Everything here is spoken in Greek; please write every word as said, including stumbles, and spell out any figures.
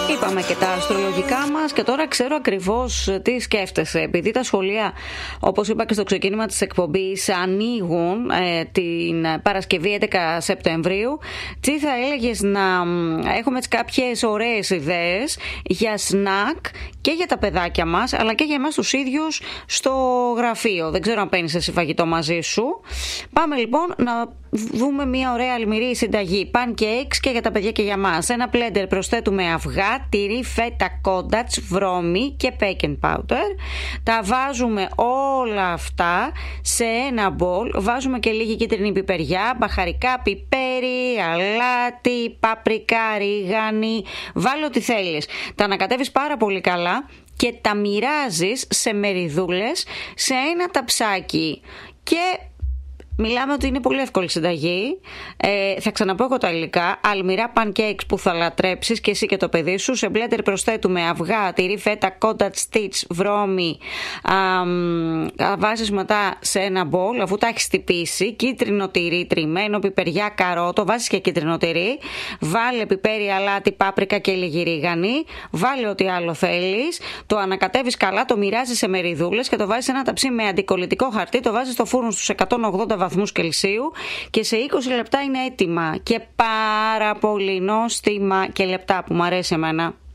Είπαμε και τα αστρολογικά μας και τώρα ξέρω ακριβώς τι σκέφτεσαι. Επειδή τα σχολεία, όπως είπα και στο ξεκίνημα της εκπομπής, ανοίγουν ε, την Παρασκευή έντεκα Σεπτεμβρίου, τι θα έλεγες να έχουμε έτσι κάποιες ωραίες ιδέες για σνακ και για τα παιδάκια μας, αλλά και για εμάς τους ίδιους στο γραφείο. Δεν ξέρω αν παίρνεις εσύ φαγητό μαζί σου. Πάμε λοιπόν να δούμε μια ωραία αλμυρή συνταγή. Pancakes και για τα παιδιά και για μας. Σε ένα πλέντερ προσθέτουμε αυγά, τυρί, φέτα, κόντατς, βρώμη και baking powder. Τα βάζουμε όλα αυτά σε ένα μπολ. Βάζουμε και λίγη κίτρινη πιπεριά, μπαχαρικά, πιπέρι, αλάτι, πάπρικα, ρίγανη. Βάλε ό,τι θέλεις. Τα ανακατεύεις πάρα πολύ καλά και τα μοιράζεις σε μεριδούλες σε ένα ταψάκι. Και μιλάμε ότι είναι πολύ εύκολη συνταγή. Ε, θα ξαναπώ εγώ τα υλικά. Αλμυρά pancakes που θα λατρέψεις και εσύ και το παιδί σου. Σε μπλέντερ προσθέτουμε αυγά, τυρί, φέτα, κόντατ, στιτς, βρώμη. Α, βάζεις μετά σε ένα μπολ, αφού τα έχεις τυπήσει, κίτρινο τυρί τριμμένο, πιπεριά, καρότο. Βάζεις και κίτρινο τυρί. Βάλε πιπέρι, αλάτι, πάπρικα και λίγη ρίγανη. Βάλε ό,τι άλλο θέλεις. Το ανακατεύεις καλά, το μοιράζεις σε μεριδούλες και το βάζεις σε ένα ταψί με αντικολλητικό χαρτί. Το βάζεις στο φούρνο στους εκατόν ογδόντα βαθμούς Κελσίου και σε είκοσι λεπτά είναι έτοιμα και πάρα πολύ νόστιμα και λεπτά που μου αρέσει εμένα.